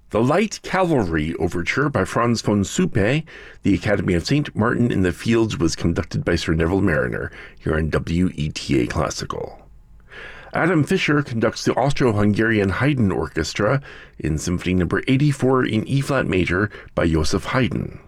The Light Cavalry Overture by Franz von Suppe, the Academy of St. Martin in the Fields, was conducted by Sir Neville Marriner here on WETA Classical. Adam Fischer conducts the Austro-Hungarian Haydn Orchestra in Symphony No. 84 in E-flat major by Joseph Haydn.